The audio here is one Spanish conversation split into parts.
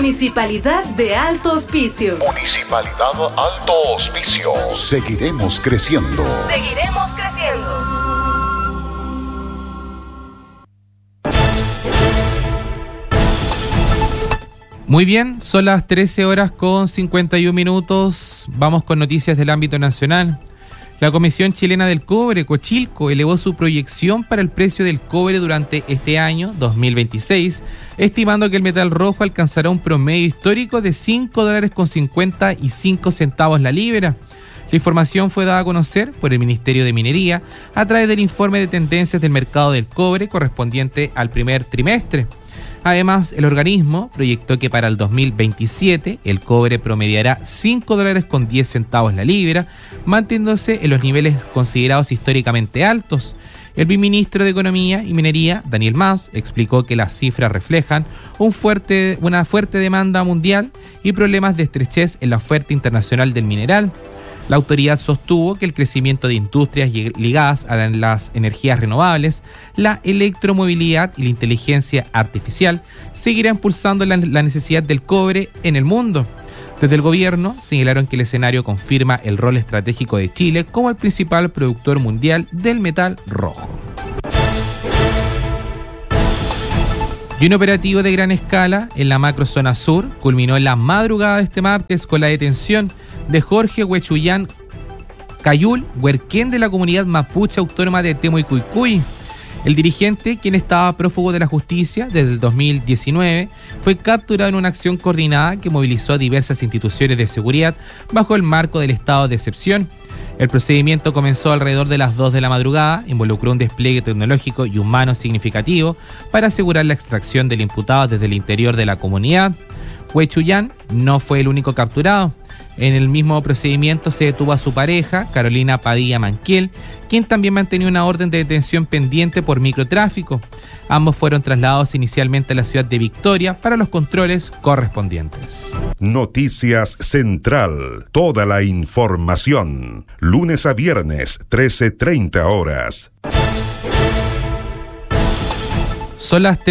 Municipalidad de Alto Hospicio. Municipalidad Alto Hospicio. Seguiremos creciendo. Seguiremos creciendo. Muy bien, son las 13:51. Vamos con noticias del ámbito nacional. La Comisión Chilena del Cobre, Cochilco, elevó su proyección para el precio del cobre durante este año 2026, estimando que el metal rojo alcanzará un promedio histórico de $5.55 la libra. La información fue dada a conocer por el Ministerio de Minería a través del informe de tendencias del mercado del cobre correspondiente al primer trimestre. Además, el organismo proyectó que para el 2027 el cobre promediará $5.10 la libra, manteniéndose en los niveles considerados históricamente altos. El viceministro de Economía y Minería, Daniel Mas, explicó que las cifras reflejan una fuerte demanda mundial y problemas de estrechez en la oferta internacional del mineral. La autoridad sostuvo que el crecimiento de industrias ligadas a las energías renovables, la electromovilidad y la inteligencia artificial seguirá impulsando la necesidad del cobre en el mundo. Desde el gobierno señalaron que el escenario confirma el rol estratégico de Chile como el principal productor mundial del metal rojo. Y un operativo de gran escala en la macrozona sur culminó en la madrugada de este martes con la detención de Jorge Huechuyán Cayul, huerquén de la comunidad mapuche autónoma de Temucuicui. El dirigente, quien estaba prófugo de la justicia desde el 2019, fue capturado en una acción coordinada que movilizó a diversas instituciones de seguridad bajo el marco del estado de excepción. El procedimiento comenzó alrededor de las 2 de la madrugada, involucró un despliegue tecnológico y humano significativo para asegurar la extracción del imputado desde el interior de la comunidad. Huechuyán no fue el único capturado. En el mismo procedimiento se detuvo a su pareja, Carolina Padilla Manquiel, quien también mantenía una orden de detención pendiente por microtráfico. Ambos fueron trasladados inicialmente a la ciudad de Victoria para los controles correspondientes. Noticias Central. Toda la información. Lunes a viernes, 13:30 horas. Son las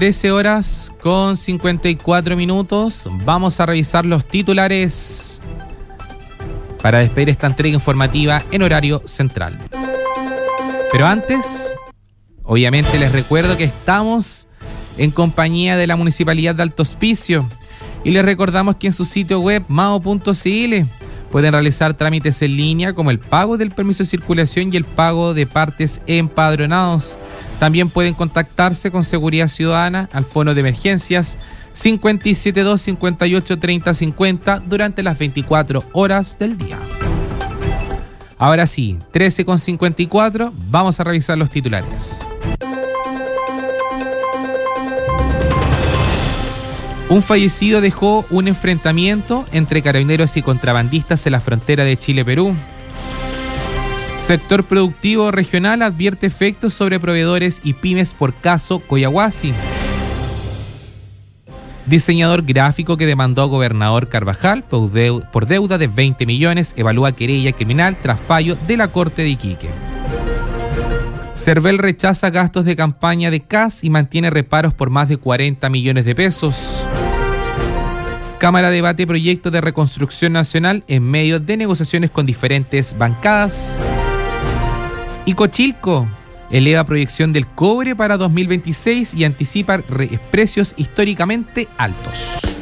13:54. Vamos a revisar los titulares para despedir esta entrega informativa en horario central. Pero antes, obviamente les recuerdo que estamos en compañía de la Municipalidad de Alto Hospicio y les recordamos que en su sitio web mao.cl pueden realizar trámites en línea como el pago del permiso de circulación y el pago de partes empadronados. También pueden contactarse con Seguridad Ciudadana al fono de emergencias 572-58-30-50 durante las 24 horas del día. Ahora sí, 13:54, vamos a revisar los titulares. Un fallecido dejó un enfrentamiento entre carabineros y contrabandistas en la frontera de Chile-Perú. Sector productivo regional advierte efectos sobre proveedores y pymes por caso Coyahuasi. Diseñador gráfico que demandó a gobernador Carvajal por deuda de 20 millones evalúa querella criminal tras fallo de la Corte de Iquique. Cervel rechaza gastos de campaña de CAS y mantiene reparos por más de 40 millones de pesos. Cámara debate proyecto de reconstrucción nacional en medio de negociaciones con diferentes bancadas. Y Cochilco eleva proyección del cobre para 2026 y anticipa precios históricamente altos.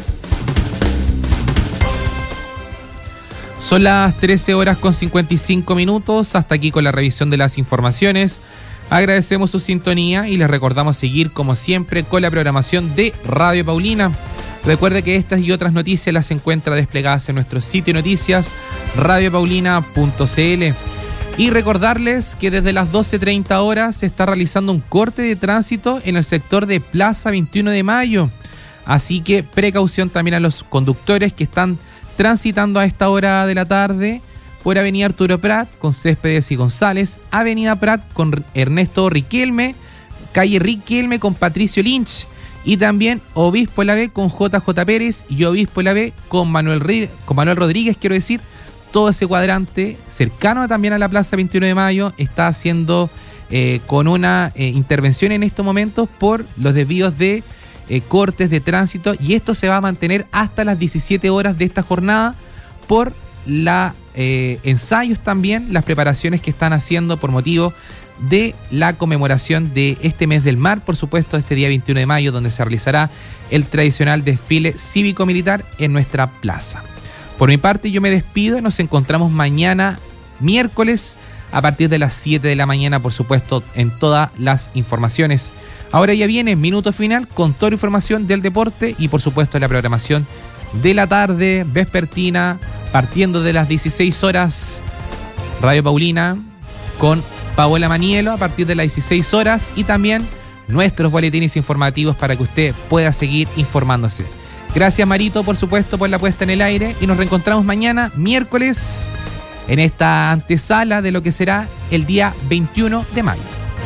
Son las 13:55. Hasta aquí con la revisión de las informaciones. Agradecemos su sintonía y les recordamos seguir como siempre con la programación de Radio Paulina. Recuerde que estas y otras noticias las encuentra desplegadas en nuestro sitio de noticias radiopaulina.cl. Y recordarles que desde las 12:30 horas se está realizando un corte de tránsito en el sector de Plaza 21 de Mayo. Así que precaución también a los conductores que están transitando a esta hora de la tarde por Avenida Arturo Prat con Céspedes y González, Avenida Prat con Ernesto Riquelme, calle Riquelme con Patricio Lynch y también Obispo La B con JJ Pérez y Obispo La B con Manuel Rodríguez, quiero decir. Todo ese cuadrante cercano también a la Plaza 21 de Mayo está haciendo con una intervención en estos momentos por los desvíos de cortes de tránsito, y esto se va a mantener hasta las 17 horas de esta jornada por la ensayos también, las preparaciones que están haciendo por motivo de la conmemoración de este mes del mar, por supuesto, este día 21 de mayo, donde se realizará el tradicional desfile cívico-militar en nuestra plaza. Por mi parte, yo me despido, nos encontramos mañana miércoles a partir de las 7 de la mañana, por supuesto, en todas las informaciones. Ahora ya viene Minuto Final con toda la información del deporte y, por supuesto, la programación de la tarde vespertina, partiendo de las 16 horas, Radio Paulina con Paola Manielo a partir de las 16 horas y también nuestros boletines informativos para que usted pueda seguir informándose. Gracias, Marito, por supuesto, por la puesta en el aire, y nos reencontramos mañana, miércoles, en esta antesala de lo que será el día 21 de mayo.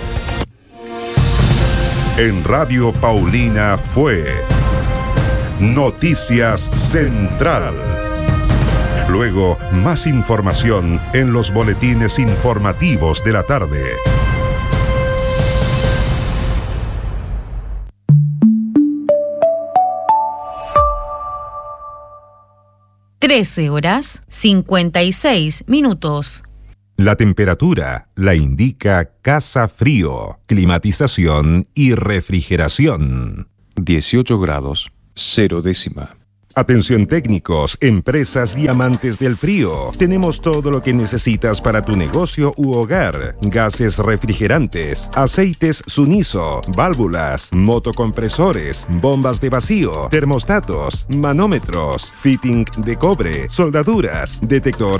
En Radio Paulina fue Noticias Central. Luego, más información en los boletines informativos de la tarde. Horas 56 minutos. La temperatura la indica Casa Frío, climatización y refrigeración. 18 grados, 0 décima. Atención técnicos, empresas y amantes del frío. Tenemos todo lo que necesitas para tu negocio u hogar. Gases refrigerantes, aceites Suniso, válvulas, motocompresores, bombas de vacío, termostatos, manómetros, fitting de cobre, soldaduras, detector